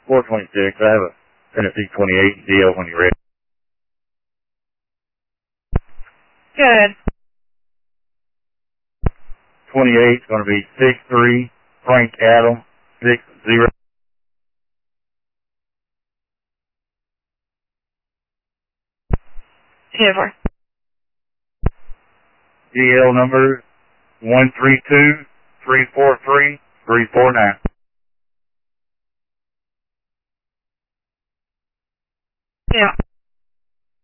426. I have a Tennessee 28 deal when you're ready. Good. 28 is going to be 63 Frank Adam 60. Jennifer. DL number 132-343-349. Yeah.